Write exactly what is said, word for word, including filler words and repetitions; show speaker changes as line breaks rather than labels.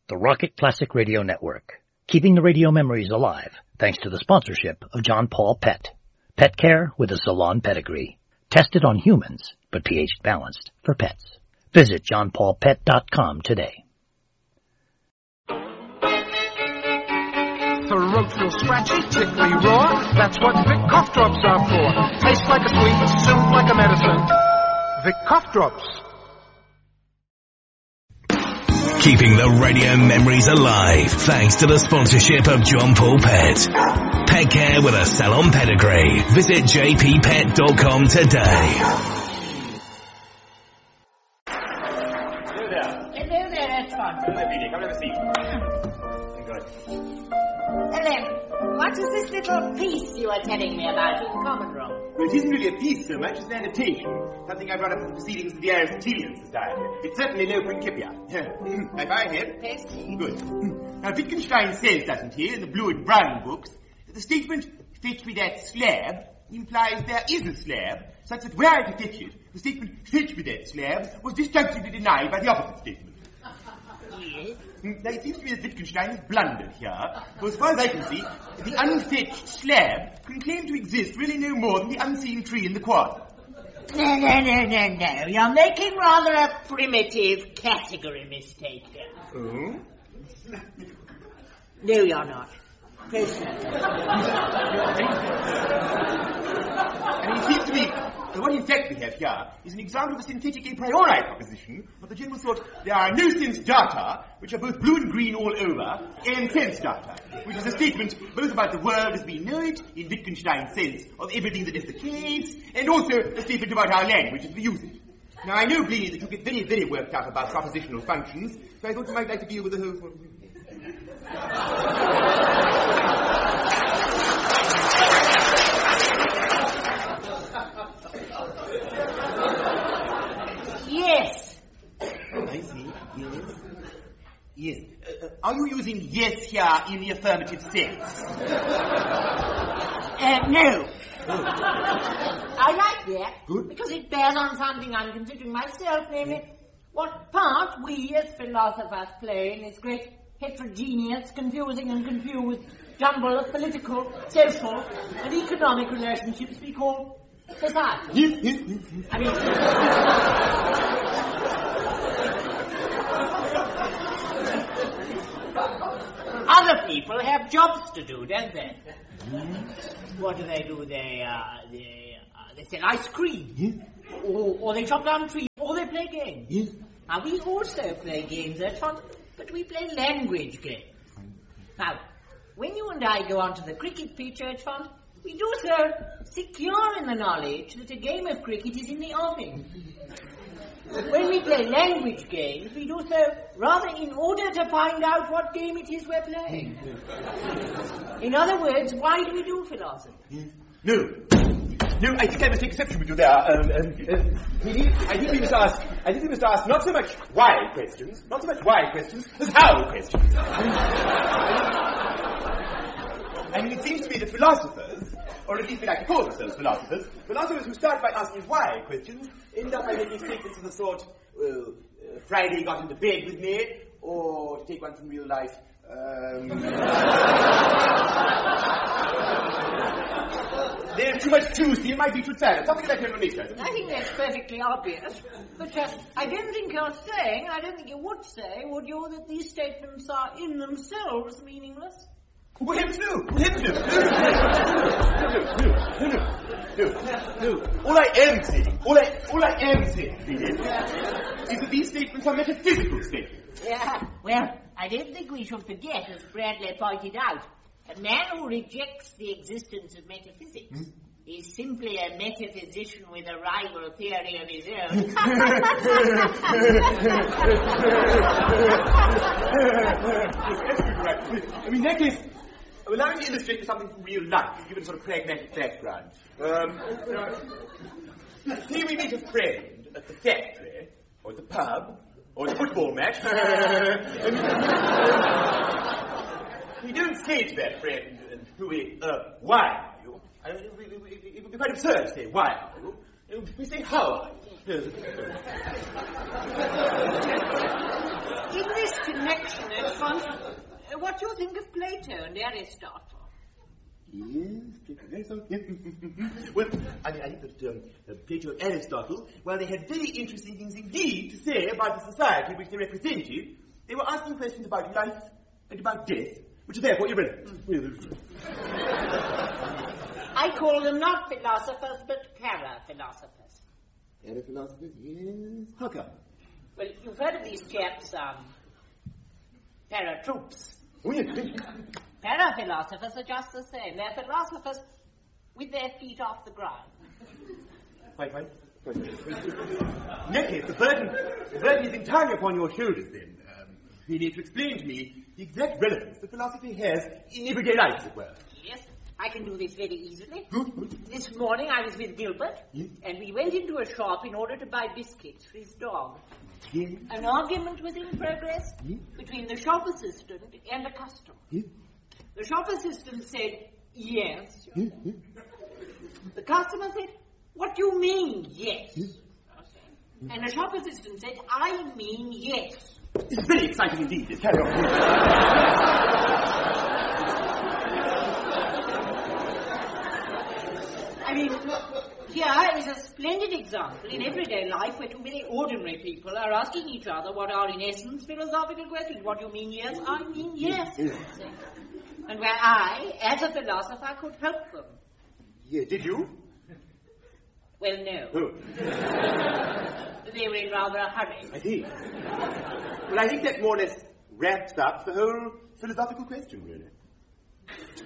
the Rocket Classic Radio Network, keeping the radio memories alive thanks to the sponsorship of John Paul Pet. Pet care with a salon pedigree. Tested on humans, but pH balanced for pets. Visit john paul pet dot com today.
Throat feel scratchy, tickly raw. That's what Vic cough drops are for. Tastes like a sweet, soothe like a medicine. Vic cough drops.
Keeping the radio memories alive thanks to the sponsorship of John Paul Pet. Pet care with a salon pedigree. Visit j p pet dot com today.
Hello there.
Hello there, Edmond.
Hello, Petey. Come have a seat. Good.
Hello. What is this little piece you were telling me about in the common room?
Well, it isn't really a piece so much as an annotation. Something I brought up from the proceedings of the Aristotelian Society. It's certainly no Principia. Have I here?
Yes.
Good. Now, Wittgenstein says, doesn't he, in the blue and brown books, that the statement, fetch me that slab, implies there is a slab, such that were I to fetch it, the statement, fetch me that slab, was disjunctively denied by the opposite statement.
Yes.
Now, it seems to me that Wittgenstein has blundered here, for as far as I can see, the unfetched slab can claim to exist really no more than the unseen tree in the quad.
No, no, no, no, no. You're making rather a primitive category mistake here.
Oh?
No, you're not. Closer.
And it seems to me that what in fact we have here is an example of a synthetic a priori proposition of the general sort, there are no sense data which are both blue and green all over, and sense data, which is a statement both about the world as we know it, in Wittgenstein's sense of everything that is the case, and also a statement about our language as we use it. Now, I know, Bleedy, that you get very, very worked up about propositional functions, so I thought you might like to deal with the whole...
Yes.
I see, yes. Yes. Uh, uh, are you using yes here in the affirmative sense?
Uh, no.
Oh.
I like that.
Good.
Because it bears on something I'm considering myself, namely, what part we as philosophers play in this great heterogeneous, confusing and confused jumble of political, social, and economic relationships we call society.
Yes, yes, yes, yes.
I mean... Other people have jobs to do, don't they? Mm. What do they do? They, uh, they, uh, they sell ice cream.
Yes.
Or, or they chop down trees. Or they play games.
Yes.
Now, we also play games, Edmond, but we play language games. Now, when you and I go onto the cricket pitch, Edmond, we do so secure in the knowledge that a game of cricket is in the offing. When we play language games, we do so rather in order to find out what game it is we're playing. In other words, why do we do philosophy?
Yes. No. No, I think I must take exception with you there. Um, um, um, I think we must ask, I think we must ask not so much why questions, not so much why questions, as how questions. I mean, it seems to me that philosophers, or at least we like to call themselves philosophers, philosophers who start by asking why questions end up by making statements of the sort, well, uh, Friday got into bed with me, or to take one from real life, um... there's too much Tuesday in my beetroot salad, something like that.
I think that's perfectly obvious, but uh, I don't think you're saying, I don't think you would say, would you, that these statements are in themselves meaningless?
Well, heavens no! Well, heavens no! No, no, no, no, no, no. All I am saying, all I, all I am saying, is that these statements are metaphysical statements.
Yeah, well, I don't think we should forget, as Bradley pointed out, a man who rejects the existence of metaphysics hmm? is simply a metaphysician with a rival theory of his own.
I mean, in that case, allow me to illustrate with something from real life, given a sort of pragmatic background. Um, uh, say we meet a friend at the factory, or at the pub, or at the football match. We don't say to that friend, who we, uh, why are you? I mean, it, it, it would be quite absurd to say, why are you? We say, how are you?
In this connection, Font, uh, what do you think of Plato and Aristotle?
Yes, very so. Well, I, I think that um, uh, Plato and Aristotle, while they had very interesting things indeed to say about the society which they represented, they were asking questions about life and about death, which are therefore irrelevant. Mm.
I call them not philosophers, but para-philosophers.
Para-philosophers, yes. How come?
Well, you've heard of these chaps, um, paratroops.
Oh, yes.
Para-philosophers are just the same. They're philosophers with their feet off the ground.
Quite, quite. quite. In that case, the burden, the burden is entirely upon your shoulders, then. Um, you need to explain to me the exact relevance that philosophy has in everyday life, as it were.
Yes, I can do this very easily.
Good.
This morning I was with Gilbert,
yes.
and we went into a shop in order to buy biscuits for his dog.
Yes.
An argument was in progress
yes.
between the shop assistant and a customer.
Yes.
The shop assistant said, yes.
Yes. Yes.
The customer said, what do you mean, yes?
Yes.
And the shop assistant said, I mean yes.
This is very exciting indeed. Let's carry on.
I mean, here is a splendid example in everyday life where two very ordinary people are asking each other what are, in essence, philosophical questions. What do you mean, yes? I mean, yes.
Yes.
And where I, as a philosopher, could help them.
Yeah, did you?
Well, no.
Oh.
They were in rather a hurry.
I see. Well, I think that more or less wraps up the whole philosophical question, really.